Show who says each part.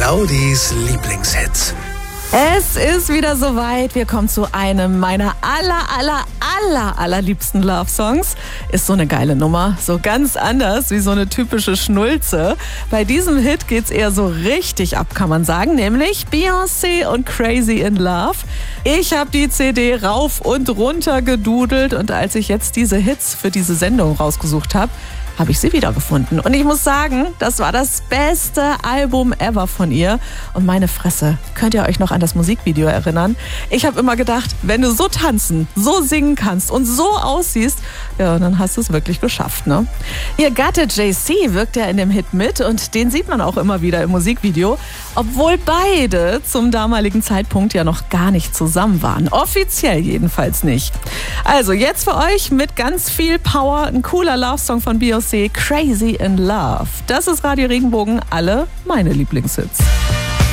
Speaker 1: Claudis Lieblingshits.
Speaker 2: Es ist wieder soweit. Wir kommen zu einem meiner allerliebsten Love-Songs. Ist so eine geile Nummer. So ganz anders wie so eine typische Schnulze. Bei diesem Hit geht's eher so richtig ab, kann man sagen. Nämlich Beyoncé und Crazy in Love. Ich habe die CD rauf und runter gedudelt. Und als ich jetzt diese Hits für diese Sendung rausgesucht habe ich sie wiedergefunden. Und ich muss sagen, das war das beste Album ever von ihr. Und meine Fresse, könnt ihr euch noch an das Musikvideo erinnern? Ich habe immer gedacht, wenn du so tanzen, so singen kannst und so aussiehst, ja, dann hast du es wirklich geschafft, ne? Ihr Gatte JC wirkt ja in dem Hit mit und den sieht man auch immer wieder im Musikvideo, obwohl beide zum damaligen Zeitpunkt ja noch gar nicht zusammen waren. Offiziell jedenfalls nicht. Also jetzt für euch mit ganz viel Power ein cooler Love-Song von Beyoncé, Crazy in Love. Das ist Radio Regenbogen, alle meine Lieblingshits.